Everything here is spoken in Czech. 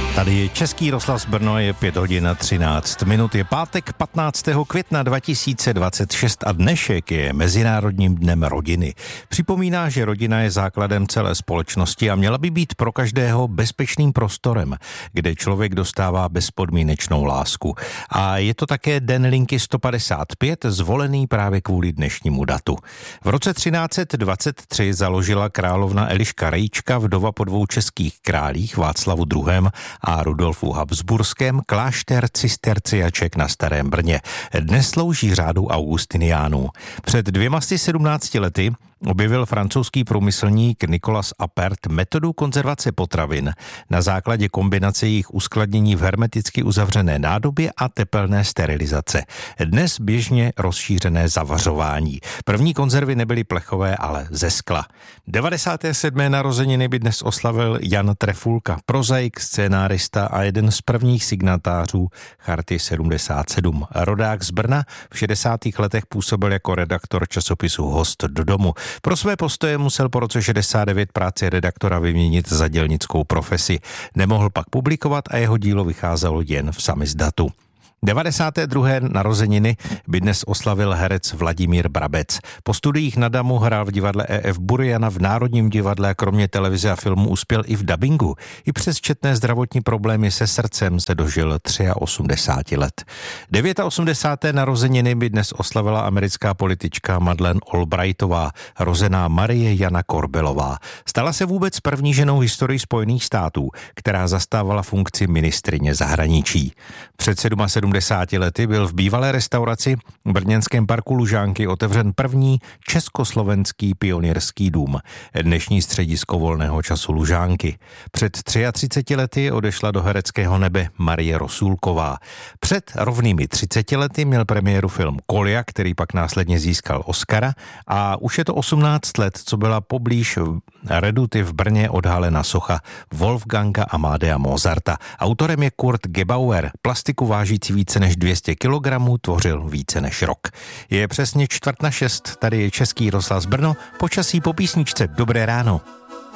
Tady je Český rozhlas Brno, je 5 hodin 13 minut, je pátek 15. května 2026 a dnešek je Mezinárodním dnem rodiny. Připomíná, že rodina je základem celé společnosti a měla by být pro každého bezpečným prostorem, kde člověk dostává bezpodmínečnou lásku. A je to také den linky 155, zvolený právě kvůli dnešnímu datu. V roce 1323 založila královna Eliška Rejčka, vdova po dvou českých králích Václavu II. A Rudolfu Habsburském, klášter cisterciaček na Starém Brně. Dnes slouží řádu Augustiniánů. Před 217 lety objevil francouzský průmyslník Nicolas Appert metodu konzervace potravin na základě kombinace jejich uskladnění v hermeticky uzavřené nádobě a tepelné sterilizace. Dnes běžně rozšířené zavařování. První konzervy nebyly plechové, ale ze skla. 97. narozeniny by dnes oslavil Jan Trefulka, prozaik, scénárista a jeden z prvních signatářů Charty 77. Rodák z Brna, v 60. letech působil jako redaktor časopisu Host do domu. Pro své postoje musel po roce 69 práci redaktora vyměnit za dělnickou profesi. Nemohl pak publikovat a jeho dílo vycházelo jen v samizdatu. 92. narozeniny by dnes oslavil herec Vladimír Brabec. Po studiích na Damu hrál v divadle E.F. Buriana, v Národním divadle a kromě televize a filmu uspěl i v dabingu. I přes četné zdravotní problémy se srdcem se dožil 83 let. 89. narozeniny by dnes oslavila americká politička Madeleine Albrightová, rozená Marie Jana Korbelová. Stala se vůbec první ženou v historii Spojených států, která zastávala funkci ministryně zahraničí. Před 77 lety byl v bývalé restauraci v brněnském parku Lužánky otevřen první československý pionýrský dům, dnešní středisko volného času Lužánky. Před 33 lety odešla do hereckého nebe Marie Rosůlková. Před rovnými 30 lety měl premiéru film Kolja, který pak následně získal Oscara, a už je to 18 let, co byla poblíž Reduty v Brně odhalena socha Wolfganga Amadea Mozarta. Autorem je Kurt Gebauer. Plastiku vážící více než 200 kg tvořil více než rok. Je přesně 5:45, tady je Český rozhlas Brno, počasí po písničce. Dobré ráno.